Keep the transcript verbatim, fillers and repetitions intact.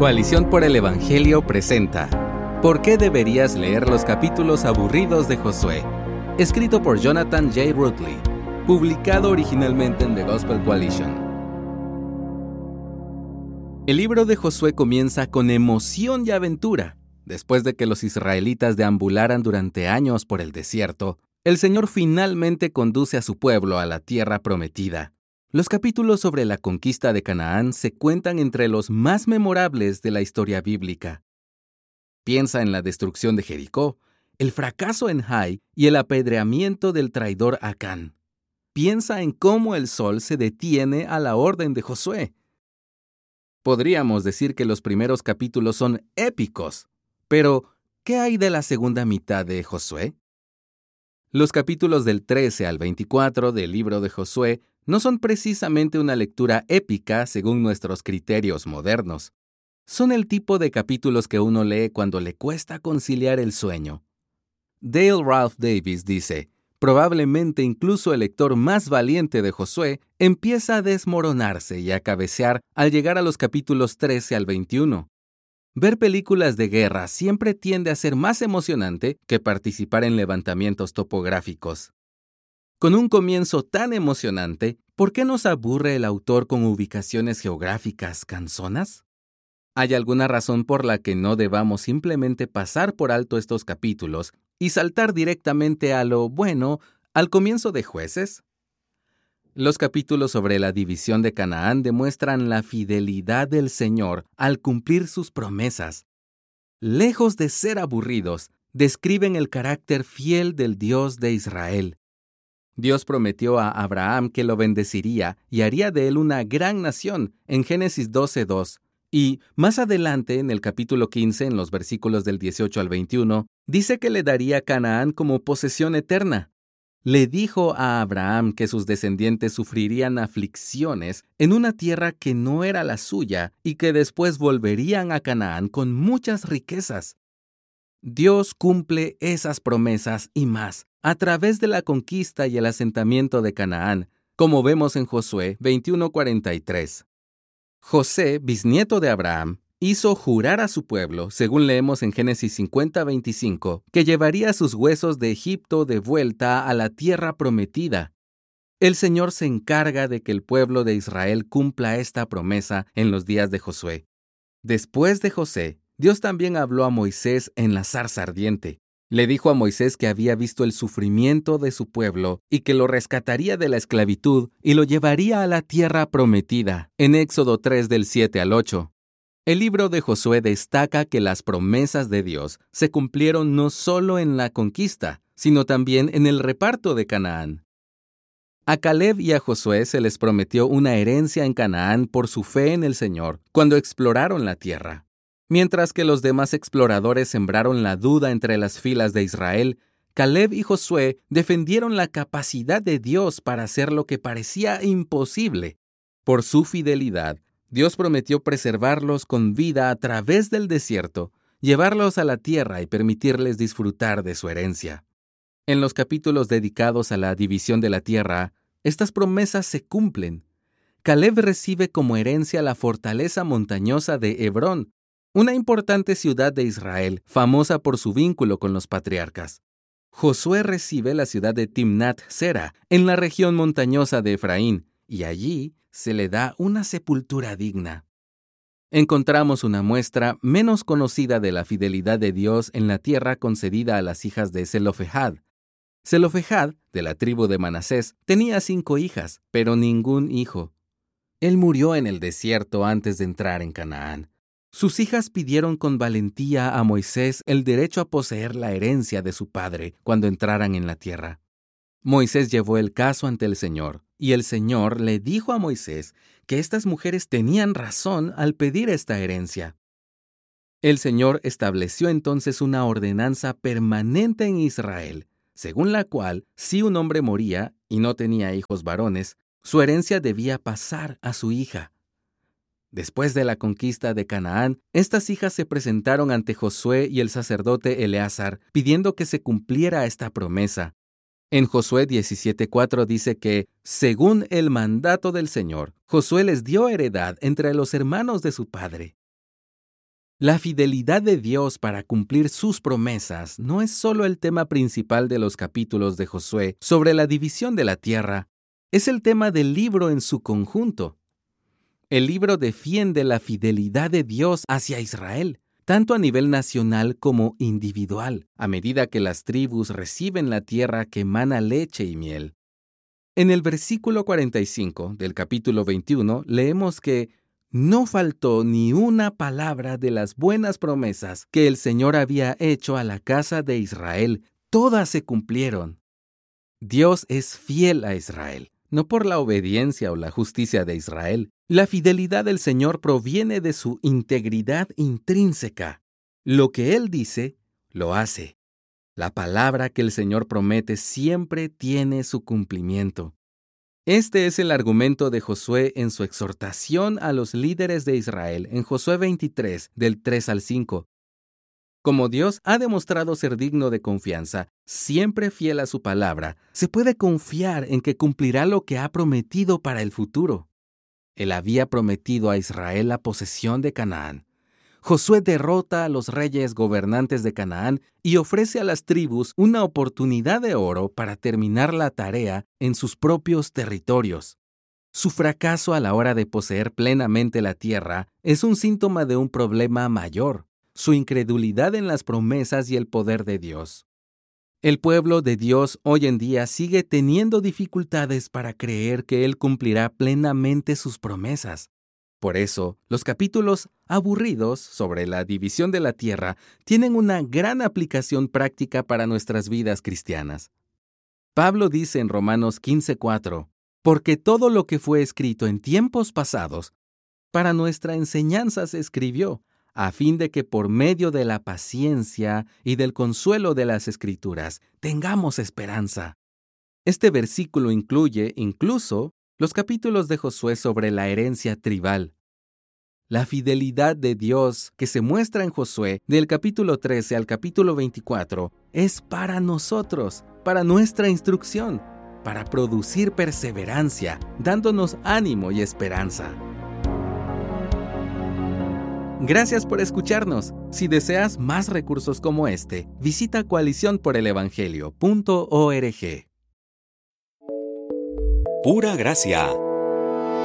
Coalición por el Evangelio presenta ¿Por qué deberías leer los capítulos aburridos de Josué? Escrito por Jonathan J. Rutley, publicado originalmente en The Gospel Coalition. El libro de Josué comienza con emoción y aventura. Después de que los israelitas deambularan durante años por el desierto, el Señor finalmente conduce a su pueblo a la tierra prometida. Los capítulos sobre la conquista de Canaán se cuentan entre los más memorables de la historia bíblica. Piensa en la destrucción de Jericó, el fracaso en Hai y el apedreamiento del traidor Acán. Piensa en cómo el sol se detiene a la orden de Josué. Podríamos decir que los primeros capítulos son épicos, pero ¿qué hay de la segunda mitad de Josué? Los capítulos del trece al veinticuatro del libro de Josué no son precisamente una lectura épica según nuestros criterios modernos. Son el tipo de capítulos que uno lee cuando le cuesta conciliar el sueño. Dale Ralph Davis dice, probablemente incluso el lector más valiente de Josué empieza a desmoronarse y a cabecear al llegar a los capítulos trece al veintiuno. Ver películas de guerra siempre tiende a ser más emocionante que participar en levantamientos topográficos. Con un comienzo tan emocionante, ¿por qué nos aburre el autor con ubicaciones geográficas cansonas? ¿Hay alguna razón por la que no debamos simplemente pasar por alto estos capítulos y saltar directamente a lo bueno al comienzo de Jueces? Los capítulos sobre la división de Canaán demuestran la fidelidad del Señor al cumplir sus promesas. Lejos de ser aburridos, describen el carácter fiel del Dios de Israel. Dios prometió a Abraham que lo bendeciría y haría de él una gran nación en Génesis doce dos. Y más adelante, en el capítulo quince, en los versículos del dieciocho al veintiuno, dice que le daría Canaán como posesión eterna. Le dijo a Abraham que sus descendientes sufrirían aflicciones en una tierra que no era la suya y que después volverían a Canaán con muchas riquezas. Dios cumple esas promesas y más a través de la conquista y el asentamiento de Canaán, como vemos en Josué veintiuno cuarenta y tres. José, bisnieto de Abraham, hizo jurar a su pueblo, según leemos en Génesis cincuenta veinticinco, que llevaría sus huesos de Egipto de vuelta a la tierra prometida. El Señor se encarga de que el pueblo de Israel cumpla esta promesa en los días de Josué. Después de José, Dios también habló a Moisés en la zarza ardiente. Le dijo a Moisés que había visto el sufrimiento de su pueblo y que lo rescataría de la esclavitud y lo llevaría a la tierra prometida, en Éxodo tres del siete al ocho. El libro de Josué destaca que las promesas de Dios se cumplieron no solo en la conquista, sino también en el reparto de Canaán. A Caleb y a Josué se les prometió una herencia en Canaán por su fe en el Señor cuando exploraron la tierra. Mientras que los demás exploradores sembraron la duda entre las filas de Israel, Caleb y Josué defendieron la capacidad de Dios para hacer lo que parecía imposible. Por su fidelidad, Dios prometió preservarlos con vida a través del desierto, llevarlos a la tierra y permitirles disfrutar de su herencia. En los capítulos dedicados a la división de la tierra, estas promesas se cumplen. Caleb recibe como herencia la fortaleza montañosa de Hebrón, una importante ciudad de Israel, famosa por su vínculo con los patriarcas. Josué recibe la ciudad de Timnat Sera, en la región montañosa de Efraín, y allí se le da una sepultura digna. Encontramos una muestra menos conocida de la fidelidad de Dios en la tierra concedida a las hijas de Zelofehad. Zelofehad, de la tribu de Manasés, tenía cinco hijas, pero ningún hijo. Él murió en el desierto antes de entrar en Canaán. Sus hijas pidieron con valentía a Moisés el derecho a poseer la herencia de su padre cuando entraran en la tierra. Moisés llevó el caso ante el Señor, y el Señor le dijo a Moisés que estas mujeres tenían razón al pedir esta herencia. El Señor estableció entonces una ordenanza permanente en Israel, según la cual, si un hombre moría y no tenía hijos varones, su herencia debía pasar a su hija. Después de la conquista de Canaán, estas hijas se presentaron ante Josué y el sacerdote Eleazar, pidiendo que se cumpliera esta promesa. En Josué diecisiete cuatro dice que, según el mandato del Señor, Josué les dio heredad entre los hermanos de su padre. La fidelidad de Dios para cumplir sus promesas no es solo el tema principal de los capítulos de Josué sobre la división de la tierra, es el tema del libro en su conjunto. El libro defiende la fidelidad de Dios hacia Israel, tanto a nivel nacional como individual, a medida que las tribus reciben la tierra que emana leche y miel. En el versículo cuarenta y cinco del capítulo veintiuno leemos que no faltó ni una palabra de las buenas promesas que el Señor había hecho a la casa de Israel. Todas se cumplieron. Dios es fiel a Israel, no por la obediencia o la justicia de Israel. La fidelidad del Señor proviene de su integridad intrínseca. Lo que Él dice, lo hace. La palabra que el Señor promete siempre tiene su cumplimiento. Este es el argumento de Josué en su exhortación a los líderes de Israel en Josué veintitrés, del tres al cinco. Como Dios ha demostrado ser digno de confianza, siempre fiel a su palabra, se puede confiar en que cumplirá lo que ha prometido para el futuro. Él había prometido a Israel la posesión de Canaán. Josué derrota a los reyes gobernantes de Canaán y ofrece a las tribus una oportunidad de oro para terminar la tarea en sus propios territorios. Su fracaso a la hora de poseer plenamente la tierra es un síntoma de un problema mayor, su incredulidad en las promesas y el poder de Dios. El pueblo de Dios hoy en día sigue teniendo dificultades para creer que Él cumplirá plenamente sus promesas. Por eso, los capítulos aburridos sobre la división de la tierra tienen una gran aplicación práctica para nuestras vidas cristianas. Pablo dice en Romanos quince cuatro, porque todo lo que fue escrito en tiempos pasados, para nuestra enseñanza se escribió, a fin de que por medio de la paciencia y del consuelo de las Escrituras tengamos esperanza. Este versículo incluye incluso los capítulos de Josué sobre la herencia tribal. La fidelidad de Dios que se muestra en Josué del capítulo trece al capítulo veinticuatro es para nosotros, para nuestra instrucción, para producir perseverancia, dándonos ánimo y esperanza. Gracias por escucharnos. Si deseas más recursos como este, visita coalición por el evangelio punto org. Pura gracia.